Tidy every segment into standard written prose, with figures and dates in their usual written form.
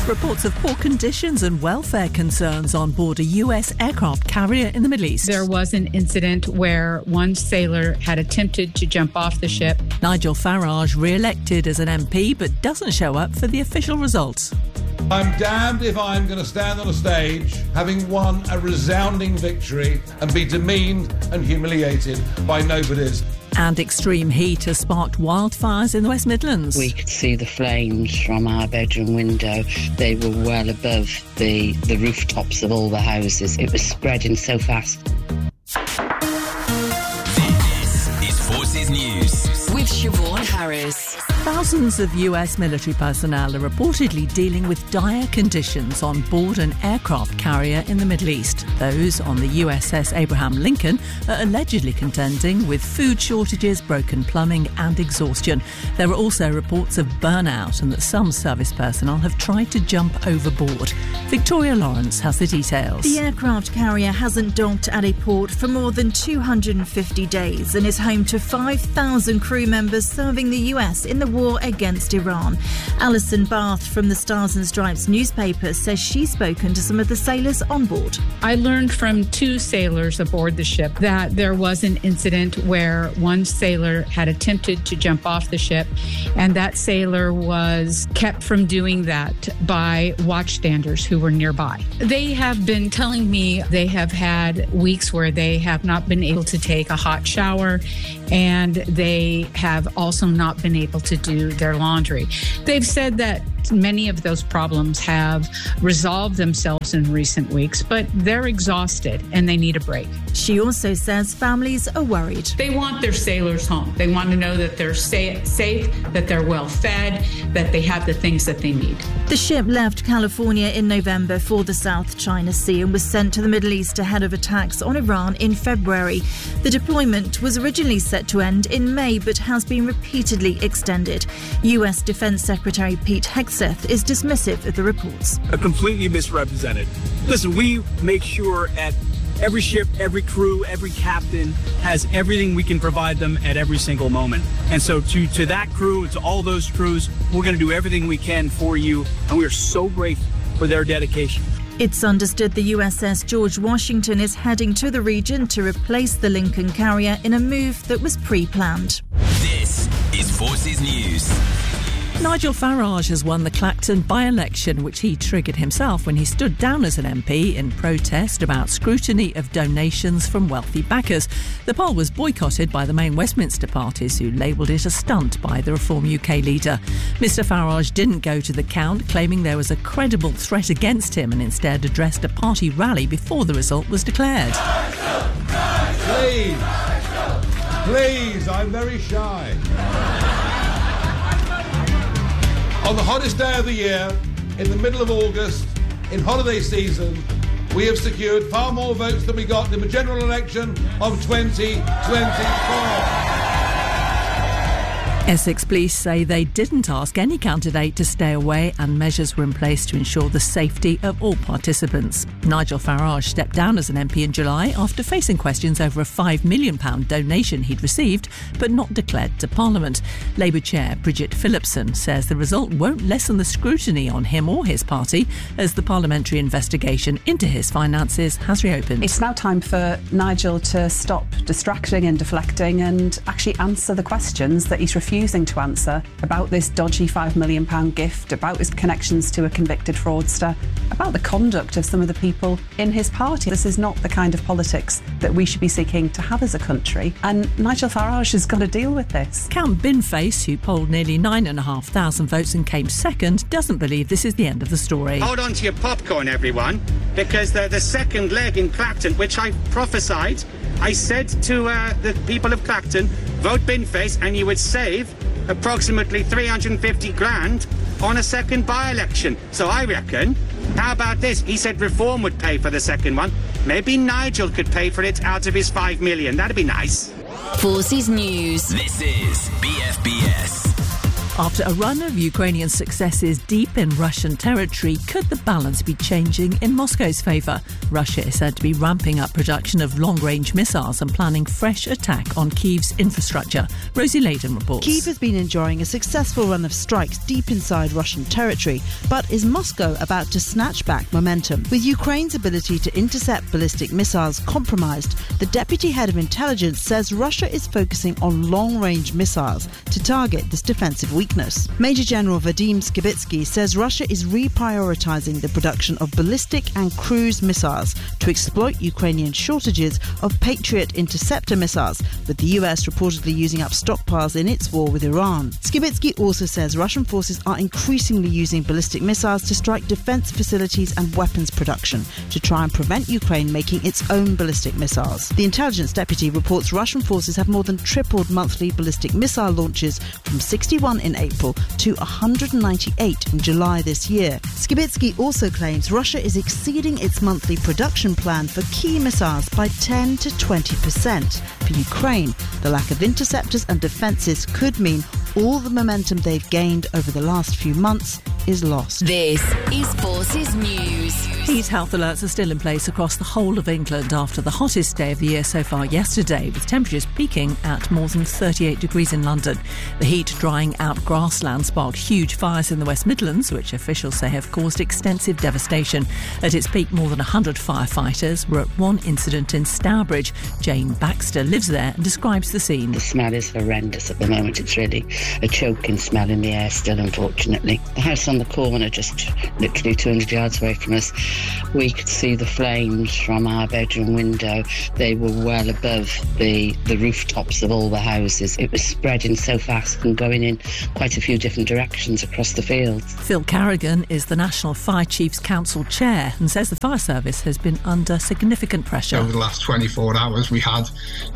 Reports of poor conditions and welfare concerns on board a US aircraft carrier in the Middle East. There was an incident where one sailor had attempted to jump off the ship. Nigel Farage re-elected as an MP but doesn't show up for the official results. I'm damned if I'm going to stand on a stage having won a resounding victory and be demeaned and humiliated by nobodies. And extreme heat has sparked wildfires in the West Midlands. We could see the flames from our bedroom window. They were well above the rooftops of all the houses. It was spreading so fast. This is Forces News with Siobhan Harris. Thousands of US military personnel are reportedly dealing with dire conditions on board an aircraft carrier in the Middle East. Those on the USS Abraham Lincoln are allegedly contending with food shortages, broken plumbing and exhaustion. There are also reports of burnout and that some service personnel have tried to jump overboard. Victoria Lawrence has the details. The aircraft carrier hasn't docked at a port for more than 250 days and is home to 5,000 crew members serving the US in the war against Iran. Alison Bath from the Stars and Stripes newspaper says she's spoken to some of the sailors on board. I learned from two sailors aboard the ship that there was an incident where one sailor had attempted to jump off the ship, and that sailor was kept from doing that by watchstanders who were nearby. They have been telling me they have had weeks where they have not been able to take a hot shower, and they have also not been able to do their laundry. They've said that many of those problems have resolved themselves in recent weeks, but they're exhausted and they need a break. She also says families are worried. They want their sailors home. They want to know that they're safe, that they're well fed, that they have the things that they need. The ship left California in November for the South China Sea and was sent to the Middle East ahead of attacks on Iran in February. The deployment was originally set to end in May but has been repeatedly extended. US Defense Secretary Pete Hegseth is dismissive of the reports. Completely misrepresented. Listen, we make sure at every ship, every crew, every captain has everything we can provide them at every single moment. And so to that crew, to all those crews, we're going to do everything we can for you. And we are so grateful for their dedication. It's understood the USS George Washington is heading to the region to replace the Lincoln carrier in a move that was pre-planned. This is Forces News. Nigel Farage has won the Clacton by-election, which he triggered himself when he stood down as an MP in protest about scrutiny of donations from wealthy backers. The poll was boycotted by the main Westminster parties, who labelled it a stunt by the Reform UK leader. Mr Farage didn't go to the count, claiming there was a credible threat against him, and instead addressed a party rally before the result was declared. Please, I'm very shy. On the hottest day of the year, in the middle of August, in holiday season, we have secured far more votes than we got in the general election of 2024. Essex police say they didn't ask any candidate to stay away, and measures were in place to ensure the safety of all participants. Nigel Farage stepped down as an MP in July after facing questions over a £5 million donation he'd received but not declared to Parliament. Labour Chair Bridget Phillipson says the result won't lessen the scrutiny on him or his party as the parliamentary investigation into his finances has reopened. It's now time for Nigel to stop distracting and deflecting and actually answer the questions that he's refusing to answer about this dodgy £5 million gift, about his connections to a convicted fraudster, about the conduct of some of the people in his party. This is not the kind of politics that we should be seeking to have as a country, and Nigel Farage has got to deal with this. Count Binface, who polled nearly 9,500 votes and came second, doesn't believe this is the end of the story. Hold on to your popcorn, everyone, because the second leg in Clacton, which I prophesied, I said to the people of Clacton, vote Binface and you would save approximately 350 grand on a second by-election. So I reckon, how about this? He said Reform would pay for the second one. Maybe Nigel could pay for it out of his $5 million. That'd be nice. Forces News. This is BFBS. After a run of Ukrainian successes deep in Russian territory, could the balance be changing in Moscow's favour? Russia is said to be ramping up production of long-range missiles and planning fresh attack on Kyiv's infrastructure. Rosie Layden reports. Kyiv has been enjoying a successful run of strikes deep inside Russian territory, but is Moscow about to snatch back momentum? With Ukraine's ability to intercept ballistic missiles compromised, the deputy head of intelligence says Russia is focusing on long-range missiles to target this defensive weakness. Major General Vadim Skibitsky says Russia is reprioritising the production of ballistic and cruise missiles to exploit Ukrainian shortages of Patriot interceptor missiles, with the US reportedly using up stockpiles in its war with Iran. Skibitsky also says Russian forces are increasingly using ballistic missiles to strike defence facilities and weapons production to try and prevent Ukraine making its own ballistic missiles. The intelligence deputy reports Russian forces have more than tripled monthly ballistic missile launches from 61 in April to 198 in July this year. Skibitsky also claims Russia is exceeding its monthly production plan for key missiles by 10 to 20%. For Ukraine, the lack of interceptors and defences could mean all the momentum they've gained over the last few months is lost. This is Forces News. Heat health alerts are still in place across the whole of England after the hottest day of the year so far yesterday, with temperatures peaking at more than 38 degrees in London. The heat drying out grassland sparked huge fires in the West Midlands, which officials say have caused extensive devastation. At its peak, more than 100 firefighters were at one incident in Stourbridge. Jane Baxter lives there and describes the scene. The smell is horrendous at the moment. It's really a choking smell in the air still, unfortunately. The house on the corner, just literally 200 yards away from us, we could see the flames from our bedroom window. They were well above the rooftops of all the houses. It was spreading so fast and going in quite a few different directions across the fields. Phil Carrigan is the National Fire Chiefs Council Chair and says the fire service has been under significant pressure. Over the last 24 hours, we had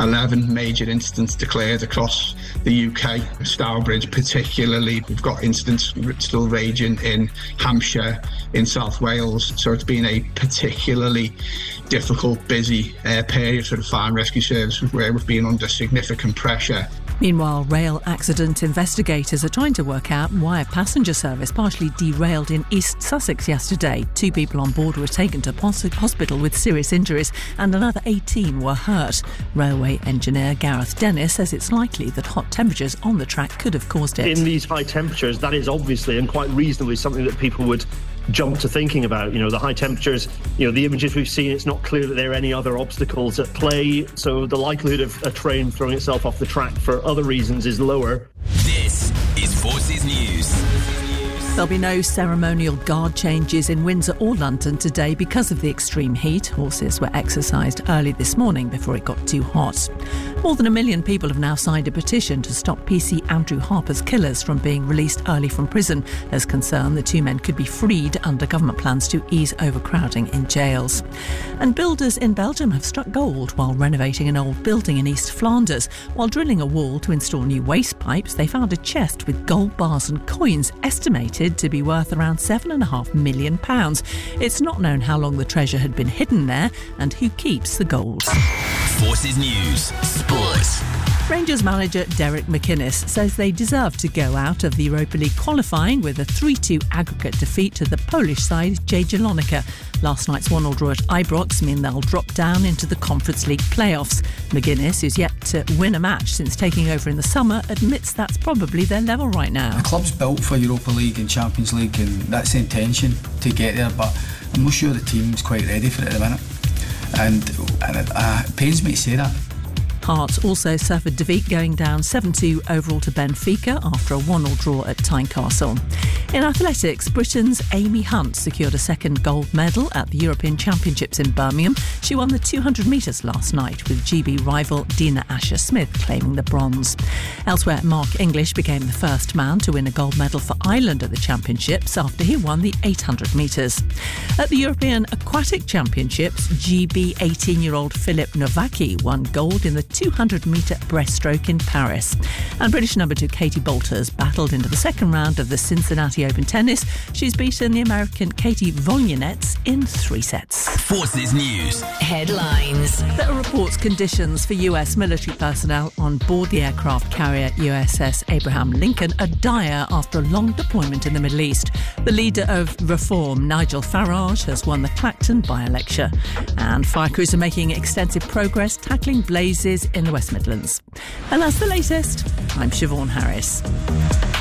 11 major incidents declared across the UK. Stourbridge particularly, we've got incidents still raging in Hampshire, in South Wales, so it's been a particularly difficult, busy period for the fire and rescue service where we've been under significant pressure. Meanwhile, rail accident investigators are trying to work out why a passenger service partially derailed in East Sussex yesterday. 2 people on board were taken to hospital with serious injuries and another 18 were hurt. Railway engineer Gareth Dennis says it's likely that hot temperatures on the track could have caused it. In these high temperatures, that is obviously and quite reasonably something that people would jump to thinking about. You know, the high temperatures, the images we've seen, it's not clear that there are any other obstacles at play, so the likelihood of a train throwing itself off the track for other reasons is lower. This is Forces News. There'll be no ceremonial guard changes in Windsor or London today because of the extreme heat. Horses were exercised early this morning before it got too hot. More than 1 million people have now signed a petition to stop PC Andrew Harper's killers from being released early from prison. There's concern the 2 men could be freed under government plans to ease overcrowding in jails. And builders in Belgium have struck gold while renovating an old building in East Flanders. While drilling a wall to install new waste pipes, they found a chest with gold bars and coins estimated to be worth around £7.5 million. It's not known how long the treasure had been hidden there and who keeps the gold. Forces News Sport. Rangers manager Derek McInnes says they deserve to go out of the Europa League qualifying with a 3-2 aggregate defeat to the Polish side Jagiellonia. Last night's 1-1 draw at Ibrox mean they'll drop down into the Conference League playoffs. McGuinness, who's yet to win a match since taking over in the summer, admits that's probably their level right now. The club's built for Europa League and Champions League, and that's the intention to get there, but I'm not sure the team's quite ready for it at the minute, and it pains me to say that. Hearts also suffered defeat, going down 7-2 overall to Benfica after a 1-1 draw at Tynecastle. In athletics, Britain's Amy Hunt secured a second gold medal at the European Championships in Birmingham. She won the 200 metres last night, with GB rival Dina Asher-Smith claiming the bronze. Elsewhere, Mark English became the first man to win a gold medal for Ireland at the Championships after he won the 800 metres. At the European Aquatic Championships, GB 18-year-old Filip Novacki won gold in the 200-metre breaststroke in Paris. And British number 2 Katie Bolters battled into the second round of the Cincinnati Open tennis. She's beaten the American Katie Volynets in 3 sets. Forces News Headlines. There are reports conditions for US military personnel on board the aircraft carrier USS Abraham Lincoln are dire after a long deployment in the Middle East. The leader of Reform, Nigel Farage, has won the Clacton by-election. And fire crews are making extensive progress tackling blazes in the West Midlands. And that's the latest. I'm Siobhan Harris.